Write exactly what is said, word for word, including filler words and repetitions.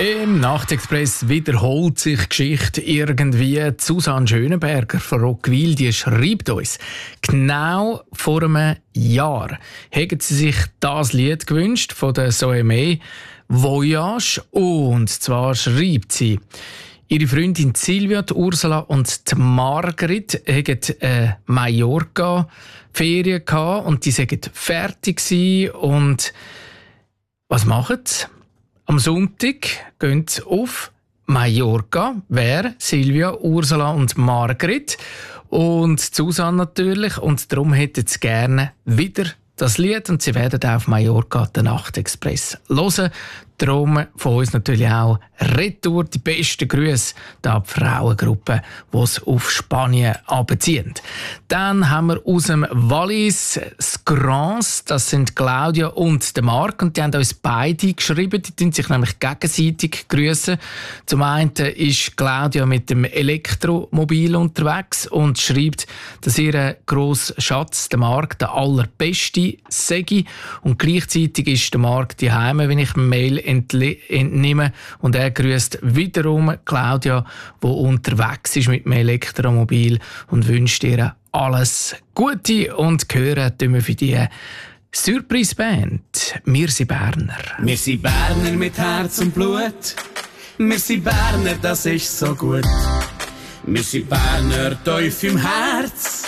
Im Nachtexpress wiederholt sich die Geschichte irgendwie. Susanne Schönenberger von Roggwil, die schreibt uns, genau vor einem Jahr hätten sie sich das Lied gewünscht von der Soeme Voyage. Und zwar schreibt sie, ihre Freundin Silvia, die Ursula und die Margrit hatten eine Mallorca-Ferien gehabt und die sind fertig gewesen. Und was machen sie? Am Sonntag gehen sie auf Mallorca. Wer? Silvia, Ursula und Margrit. Und Susanne natürlich. Und darum hätten sie gerne wieder das Lied. Und sie werden auch auf Mallorca den Nachtexpress hören. Darum von uns natürlich auch retour die besten Grüße an die Frauengruppe, die es auf Spanien abziehen. Dann haben wir aus dem Wallis das Grans, das sind Claudia und der Marc, und die haben uns beide geschrieben, die tun sich nämlich gegenseitig grüßen. Zum einen ist Claudia mit dem Elektromobil unterwegs und schreibt, dass ihr grosser Schatz, der Marc, der allerbeste sei, und gleichzeitig ist der Marc die Heime, wenn ich Mail entnehme, und er grüßt wiederum Claudia, die unterwegs ist mit dem Elektromobil, und wünscht ihr alles Gute. Und hören tun wir für die Surprise-Band «Wir sind Berner». Wir sind Berner mit Herz und Blut, wir sind Berner, das ist so gut. Wir sind Berner tief im Herz,